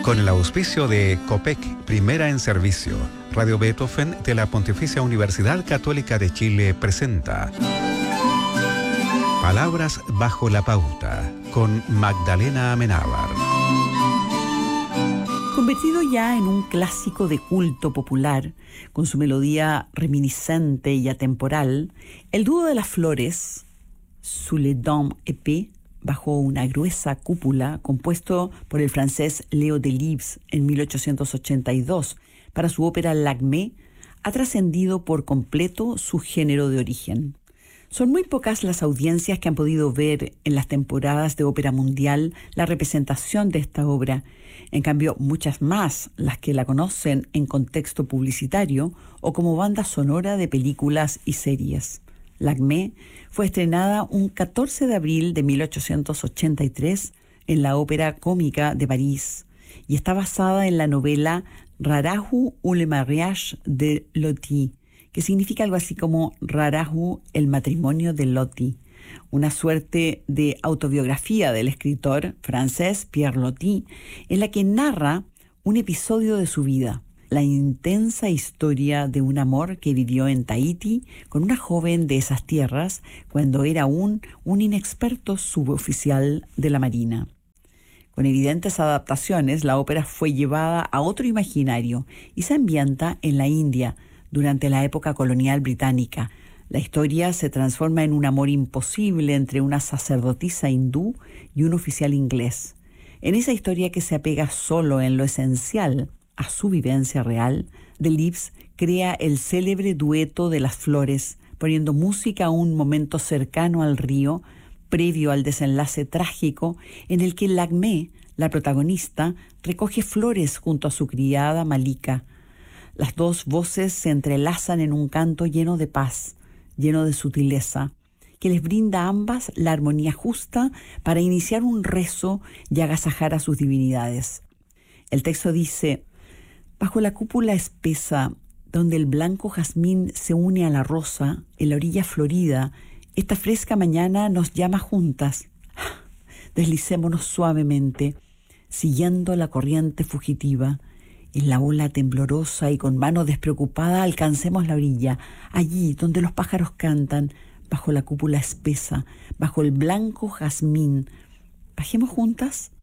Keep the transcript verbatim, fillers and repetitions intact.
Con el auspicio de COPEC, Primera en Servicio, Radio Beethoven de la Pontificia Universidad Católica de Chile presenta Palabras bajo la pauta, con Magdalena Amenábar. Convertido ya en un clásico de culto popular, con su melodía reminiscente y atemporal, el dúo de las flores, Sous les dents épais, bajo una gruesa cúpula, compuesto por el francés Léo Delibes en mil ochocientos ochenta y dos para su ópera L'Acmé, ha trascendido por completo su género de origen. Son muy pocas las audiencias que han podido ver en las temporadas de Ópera Mundial la representación de esta obra. En cambio, muchas más las que la conocen en contexto publicitario o como banda sonora de películas y series. L'Acmé fue estrenada un catorce de abril de mil ochocientos ochenta y tres en la Ópera Cómica de París y está basada en la novela Rarahu ou le mariage de Loti, que significa algo así como Rarahu, el matrimonio de Loti, una suerte de autobiografía del escritor francés Pierre Loti, en la que narra un episodio de su vida, la intensa historia de un amor que vivió en Tahití con una joven de esas tierras cuando era aún un inexperto suboficial de la Marina. Con evidentes adaptaciones, la ópera fue llevada a otro imaginario y se ambienta en la India durante la época colonial británica. La historia se transforma en un amor imposible entre una sacerdotisa hindú y un oficial inglés. En esa historia que se apega solo en lo esencial a su vivencia real, Delibes crea el célebre dueto de las flores, poniendo música a un momento cercano al río, previo al desenlace trágico en el que L'Acmé, la protagonista, recoge flores junto a su criada Malika. Las dos voces se entrelazan en un canto lleno de paz, lleno de sutileza, que les brinda a ambas la armonía justa para iniciar un rezo y agasajar a sus divinidades. El texto dice: bajo la cúpula espesa, donde el blanco jazmín se une a la rosa, en la orilla florida, esta fresca mañana nos llama juntas. Deslicémonos suavemente, siguiendo la corriente fugitiva. En la ola temblorosa y con mano despreocupada alcancemos la orilla, allí donde los pájaros cantan, bajo la cúpula espesa, bajo el blanco jazmín. Bajemos juntas.